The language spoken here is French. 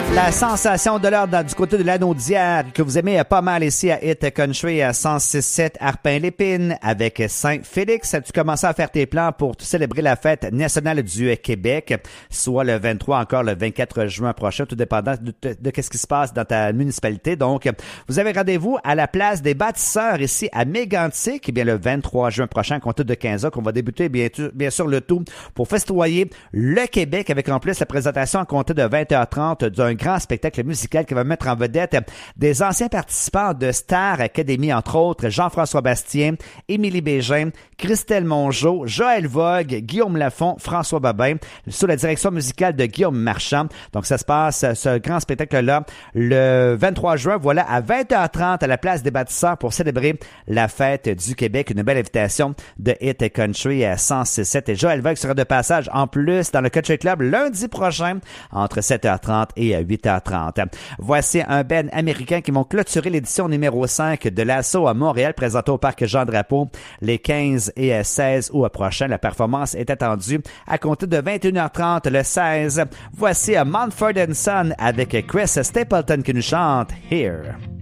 La sensation de l'heure du côté de l'anneau d'hier que vous aimez pas mal ici à Hit Country à 106.7 Arpin-Lépine avec Saint-Félix. Tu commences à faire tes plans pour célébrer la fête nationale du Québec, soit le 23 encore le 24 juin prochain, tout dépendant de qu'est-ce qui se passe dans ta municipalité. Donc, vous avez rendez-vous à la place des bâtisseurs ici à Mégantic, eh bien le 23 juin prochain, à compter de 15 heures, qu'on va débuter bien sûr le tout pour festoyer le Québec avec en plus la présentation à compter de 20h30 d'un grand spectacle musical qui va mettre en vedette des anciens participants de Star Academy, entre autres Jean-François Bastien, Émilie Bégin, Christelle Mongeau, Joël Vogue, Guillaume Lafont, François Babin, sous la direction musicale de Guillaume Marchand. Donc ça se passe, ce grand spectacle-là, le 23 juin, voilà, à 20h30 à la place des bâtisseurs pour célébrer la fête du Québec. Une belle invitation de Hit Country à 106.7. Et Joël Vogue sera de passage en plus dans le Country Club lundi prochain entre 7h30 et 8h30. Voici un band américain qui vont clôturer l'édition numéro 5 de l'Assaut à Montréal, présenté au Parc Jean-Drapeau les 15 et 16 août prochains. La performance est attendue à compter de 21h30 le 16. Voici Mumford & Son avec Chris Stapleton qui nous chante Here.